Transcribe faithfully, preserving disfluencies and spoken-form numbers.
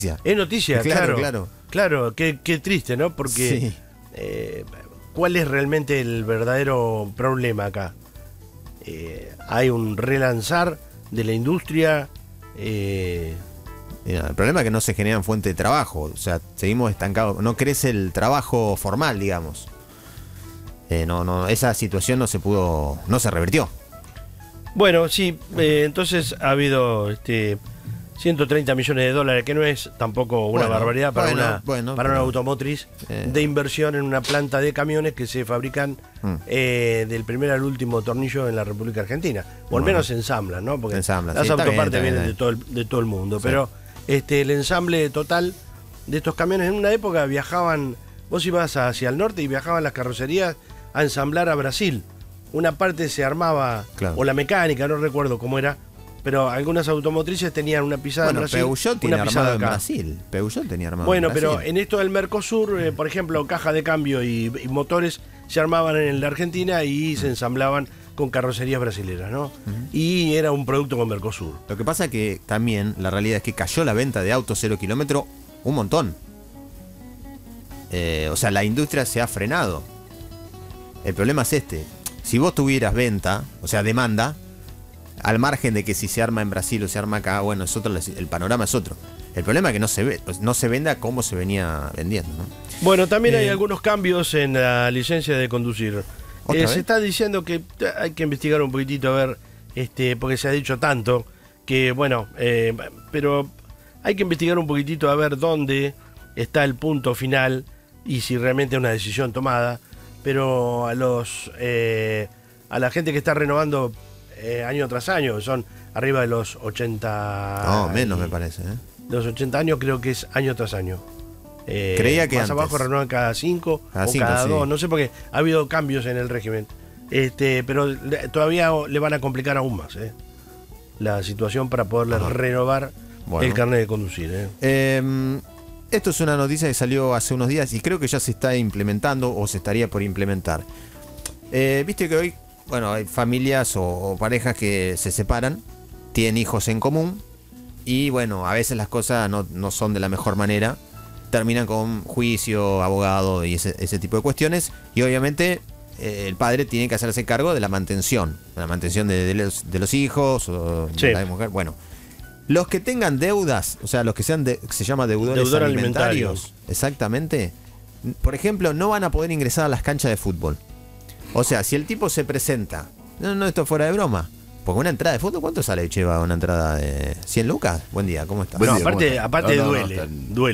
Es noticia, claro, claro. Claro, Claro, qué, qué triste, ¿no? Porque sí. eh, ¿cuál es realmente el verdadero problema acá? Eh, hay un relanzar de la industria. Eh, Mira, el problema es que no se generan fuentes de trabajo. O sea, seguimos estancados. No crece el trabajo formal, digamos. Eh, no, no, esa situación no se pudo, no se revirtió. bueno, sí, eh, entonces ha habido este ciento treinta millones de dólares, que no es tampoco una Bueno, barbaridad para, bueno, una, bueno, para una pero, automotriz, eh, de inversión en una planta de camiones que se fabrican Mm. eh, del primer al último tornillo en la República Argentina. O al Bueno. menos se ensamblan, ¿no? Porque Ensamblan, las sí, está autopartes bien, está vienen bien. de todo el, de todo el mundo. Sí. Pero este el ensamble total de estos camiones, en una época viajaban, vos ibas hacia el norte y viajaban las carrocerías a ensamblar a Brasil. Una parte se armaba, Claro. o la mecánica, no recuerdo cómo era, pero algunas automotrices tenían una pisada Bueno, en Brasil, Peugeot tiene una pisada armado en acá. Brasil. Peugeot tenía armado Bueno, en pero Brasil. en esto del Mercosur, eh, por ejemplo, caja de cambio y, y motores se armaban en la Argentina y se ensamblaban con carrocerías brasileras, ¿no? Y era un producto con Mercosur. Lo que pasa que también la realidad es que cayó la venta de autos cero kilómetro un montón. Eh, o sea, la industria se ha frenado. El problema es este. Si vos tuvieras venta, o sea, demanda, al margen de que si se arma en Brasil o se arma acá, bueno, es otro, el panorama es otro. El problema es que no se ve, no se venda como se venía vendiendo, ¿no? Bueno, también hay Eh, algunos cambios en la licencia de conducir. ¿Otra Eh, vez? se está diciendo que hay que investigar un poquitito a ver, este, porque se ha dicho tanto que, bueno, eh, pero hay que investigar un poquitito a ver dónde está el punto final y si realmente es una decisión tomada. Pero a los eh, a la gente que está renovando eh, año tras año, son arriba de los ochenta. No, menos y- me parece, ¿eh? De los ochenta años creo que es año tras año. Eh, Creía que más antes. abajo renuevan cada cinco Cada o cinco, cada sí. dos, no sé, porque ha habido cambios en el régimen. Este, pero le- todavía le van a complicar aún más eh, la situación para poderle Ajá. renovar Bueno. el carnet de conducir. Eh. Eh, esto es una noticia que salió hace unos días y creo que ya se está implementando o se estaría por implementar. Eh, Viste que hoy, bueno, hay familias o, o parejas que se separan, tienen hijos en común y bueno, a veces las cosas no, no son de la mejor manera, terminan con juicio, abogado y ese, ese tipo de cuestiones y obviamente eh, el padre tiene que hacerse cargo de la mantención, de la mantención de, de los, de los hijos o de Sí. la mujer, bueno. Los que tengan deudas, o sea, los que sean de, se llama deudores Deudor alimentarios, alimentario. exactamente, por ejemplo, no van a poder ingresar a las canchas de fútbol. O sea, si el tipo se presenta, no, no, esto fuera de broma, porque una entrada de fútbol, ¿cuánto sale, Cheva, una entrada de cien lucas? Buen día, ¿cómo estás? No, día, ¿cómo aparte, está? aparte No, no, no, duele, está en- duele.